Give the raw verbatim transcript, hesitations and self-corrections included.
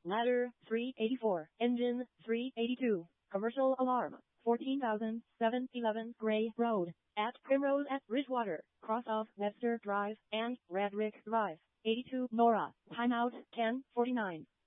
Ladder three eighty-four. Engine three eighty-two. Commercial alarm. fourteen thousand seven hundred eleven Gray Road. At Primrose at Bridgewater. Cross off Webster Drive and Redrick Drive. eighty-two Nora. Timeout ten forty-nine.